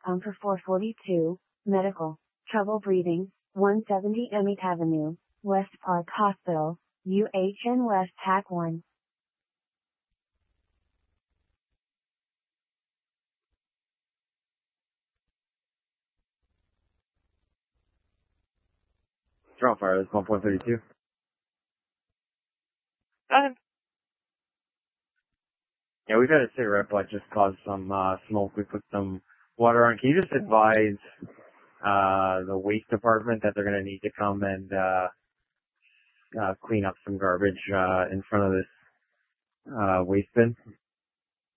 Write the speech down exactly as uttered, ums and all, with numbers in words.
come for four forty-two, medical, trouble breathing, one seventy Emmett Avenue, West Park Hospital, U H N West Hack one. Drop fire, that's one point three two. Nothing. Yeah, we've had a cigarette butt just cause some uh, smoke. We put some water on. Can you just advise uh, the waste department that they're going to need to come and uh, uh, clean up some garbage uh, in front of this uh, waste bin?